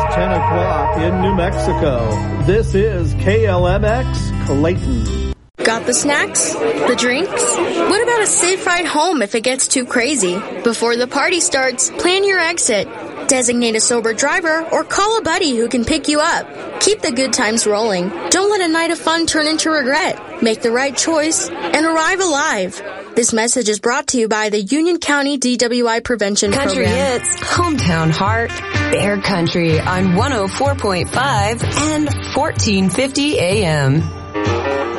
10 o'clock in New Mexico. This is KLMX Clayton. Got the snacks? The drinks? What about a safe ride home if it gets too crazy? Before the party starts, plan your exit. Designate a sober driver or call a buddy who can pick you up. Keep the good times rolling. Don't let a night of fun turn into regret. Make the right choice and arrive alive. This message is brought to you by the Union County DWI Prevention Country Program. Hits, Hometown Heart, Bear Country on 104.5 and 1450 AM.